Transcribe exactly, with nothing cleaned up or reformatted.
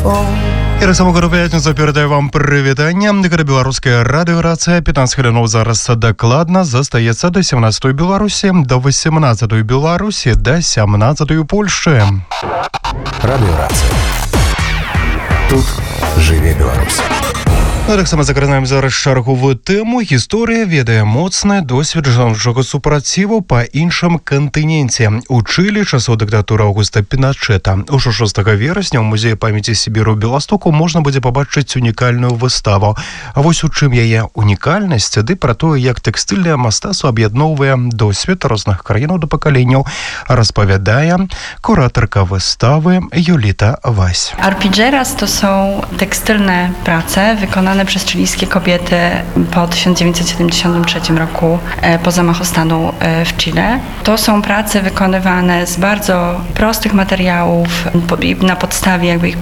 І так само пятніцу передаю вам прывітанне. Гэта беларуская радыёрацыя. пятнадцать хвілінаў зараз дакладна застаецца да семнадцатай Беларусі, да восемнадцатай Беларусі, да семнадцатай Польшчы. Радыёрацыя. Тут жыве Беларусь. Ну, так само закранаем зараз чарговую тэму. Гісторыя ведае моцны досвед жаночага супраціву па іншым кантыненце. У Чылі часоў дыктатуры Аўгуста Піначэта. Ужо шостага верасня ў музеі памяці Сібіру ў Беластоку можна будзе пабачыць унікальную выставу. А вось у чым яе унікальнасць, ды пра тое, як тэкстыльнае мастацтва аб'ядноўвае досвед розных краінаў да пакаленняў, распавядае куратарка wystawy Julita Waś. Arpidżeras to są tekstylne prace wykonane przez chilijskie kobiety po tysiąc dziewięćset siedemdziesiątym trzecim roku po zamachu stanu w Chile. To są prace wykonywane z bardzo prostych materiałów na podstawie jakby ich